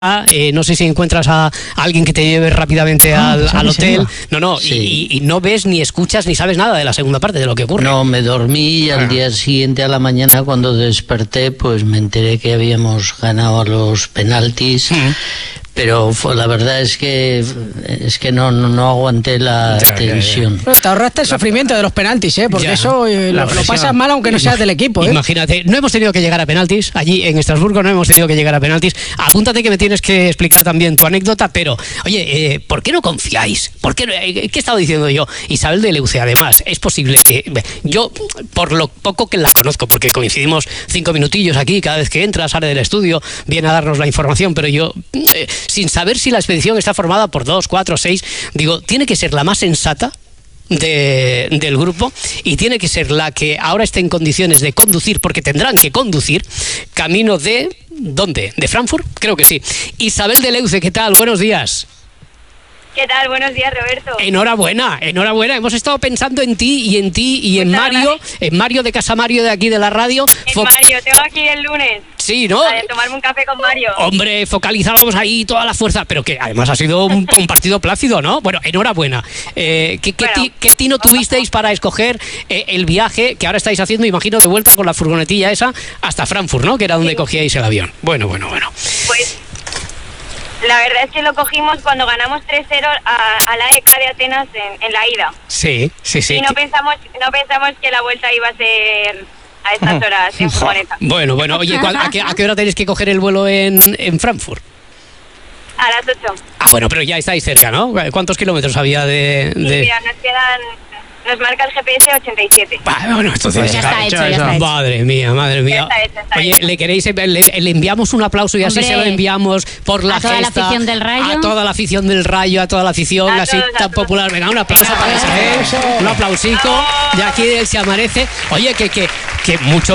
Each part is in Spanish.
no sé si encuentras a alguien que te lleve rápidamente al hotel. No, Sí. y no ves, ni escuchas, ni sabes nada de la segunda parte de lo que ocurre. No, me dormí y al día siguiente a la mañana cuando desperté pues me enteré que habíamos ganado a los penaltis. Pero la verdad es que no aguanté la tensión. Bueno, te ahorraste el sufrimiento de los penaltis, porque Ya, eso lo pasas mal aunque no seas del equipo. Imagínate, no hemos tenido que llegar a penaltis, allí en Estrasburgo no hemos tenido que llegar a penaltis. Apúntate que me tienes que explicar también tu anécdota, pero, oye, ¿por qué no confiáis? ¿Qué he estado diciendo yo? Isabel de Leuce, además, es posible que yo, por lo poco que la conozco, porque coincidimos 5 minutillos aquí, cada vez que entra, sale del estudio, viene a darnos la información, pero yo, sin saber si la expedición está formada por 2, 4, 6, digo, tiene que ser la más sensata del grupo y tiene que ser la que ahora esté en condiciones de conducir, porque tendrán que conducir camino de... ¿Dónde? ¿De Frankfurt? Creo que sí. Isabel de Leuce, ¿qué tal? Buenos días. ¿Qué tal? Buenos días, Roberto. Enhorabuena. Hemos estado pensando en ti y en Mario de Casa Mario de aquí de la radio. Mario, tengo aquí el lunes. Sí, ¿no? Para tomarme un café con Mario. Hombre, focalizábamos ahí toda la fuerza, pero que además ha sido un partido plácido, ¿no? Bueno, enhorabuena. ¿Qué tino tuvisteis para escoger el viaje que ahora estáis haciendo, imagino, de vuelta con la furgonetilla esa hasta Frankfurt, ¿no? Que era donde cogíais el avión. Bueno. Pues la verdad es que lo cogimos cuando ganamos 3-0 a la AEK de Atenas en la ida. Sí. Y no pensamos que la vuelta iba a ser a estas horas en furgoneta. Bueno, oye, ¿a qué hora tenéis que coger el vuelo en Frankfurt? A las 8. Bueno, pero ya estáis cerca, ¿no? ¿Cuántos kilómetros había de...? Mira, nos marca el GPS 87. Bueno, entonces ya está hecho. Madre mía. Ya está Oye, hecho. le enviamos un aplauso y así Hombre, se lo enviamos por la toda la gesta. afición del Rayo. A toda la afición del Rayo, a toda la afición así tan popular. Venga, un aplauso para Isabel. Un aplausico de aquí del Se Amanece. Oye, que mucho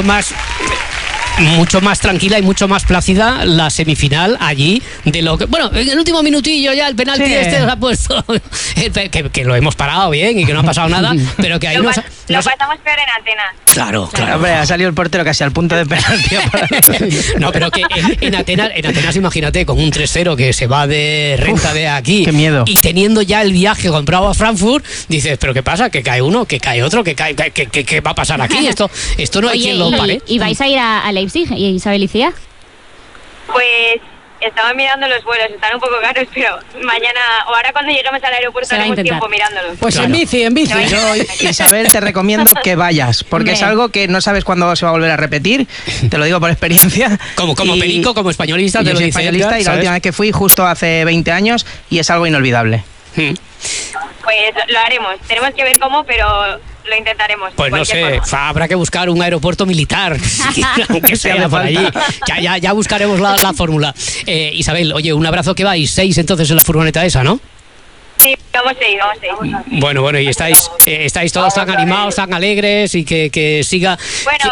más tranquila y mucho más plácida la semifinal allí de lo que... Bueno, en el último minutillo ya el penalti nos ha puesto... que lo hemos parado bien y que no ha pasado nada, pero que ahí lo pasamos peor en Atenas. Claro. Hombre, ha salido el portero casi al punto de penalti. No, pero que en Atenas, imagínate, con un 3-0 que se va de renta de aquí. Qué miedo. Y teniendo ya el viaje comprado a Frankfurt, dices, ¿pero qué pasa? Que cae uno, que cae otro, ¿qué va a pasar aquí? Esto no hay quien lo pare. ¿Y vais a ir a Leipzig, Isabel y Cía? Pues estaba mirando los vuelos, están un poco caros, pero mañana o ahora cuando lleguemos al aeropuerto haremos tiempo mirándolos. Pues claro. en bici. Yo, Isabel, te recomiendo que vayas, porque es algo que no sabes cuándo se va a volver a repetir, te lo digo por experiencia. Como perico, como españolista, te yo lo soy dice españolista, Edgar, y la ¿sabes? última vez que fui justo hace 20 años y es algo inolvidable. Pues lo haremos, tenemos que ver cómo, pero lo intentaremos. Pues no sé, habrá que buscar un aeropuerto militar, aunque sea por allí. Ya buscaremos la fórmula. Isabel, oye, un abrazo, que vais 6 entonces en la furgoneta esa, ¿no? Sí, vamos a ir. Bueno, y estáis todos tan animados, tan alegres y que siga... Bueno,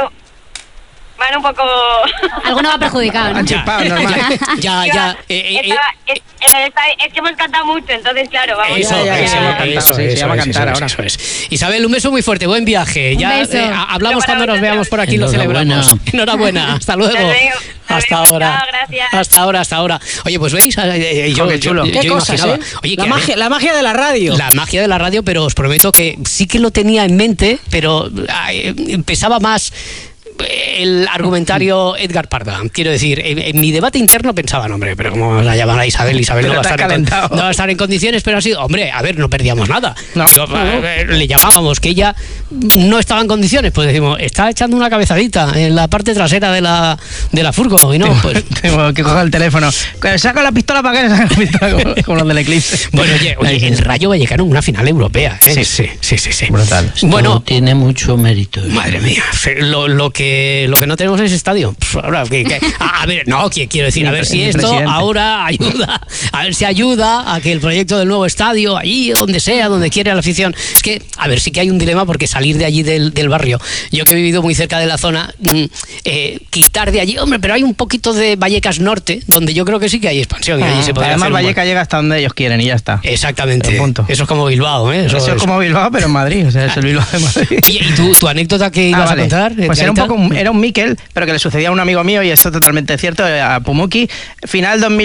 van un poco... Alguno va perjudicado, ¿no? Normal. Es que hemos cantado mucho, entonces claro, vamos. Se llama cantar ahora. Eso es. Isabel, un beso muy fuerte, buen viaje. Un beso. Hablamos cuando nos veamos por aquí, lo celebramos. Enhorabuena, hasta luego. Hasta ahora. Hasta ahora. Oye, pues veis, qué chulo. Qué cosas, imaginaba. Oye, la magia de la radio. La magia de la radio, pero os prometo que sí que lo tenía en mente, pero empezaba más el argumentario Edgar Parda. Quiero decir, en mi debate interno pensaba, hombre, pero ¿cómo vamos a llamar a Isabel? Isabel no va a estar en condiciones, pero así, hombre, a ver, no perdíamos nada. Le llamábamos, que ella no estaba en condiciones, pues decimos, está echando una cabezadita en la parte trasera de la furgo, y no, pues... Tengo que coger el teléfono. Saca la pistola para que saca la pistola, como los del Eclipse. Bueno, oye, el Rayo Vallecano en una final europea, ¿eh? Sí. Brutal. Bueno, tiene mucho mérito. Madre mía, lo que no tenemos es estadio. Ahora, a ver, no, quiero decir, a ver si esto ahora ayuda, a ver si ayuda a que el proyecto del nuevo estadio, allí, donde sea, donde quiera la afición. Es que, a ver, sí que hay un dilema, porque salir de allí del barrio, yo que he vivido muy cerca de la zona, quitar de allí, hombre, pero hay un poquito de Vallecas Norte, donde yo creo que sí que hay expansión. Y allí se podría además, hacer Vallecas llega hasta donde ellos quieren y ya está. Exactamente. Punto. Eso es como Bilbao, ¿eh? Eso es como Bilbao, pero en Madrid. O sea, es el Bilbao de Madrid. ¿Y tu anécdota que ibas a contar? Pues era un Mikel, pero que le sucedía a un amigo mío, y esto es totalmente cierto, a Pumuki. Final 2000.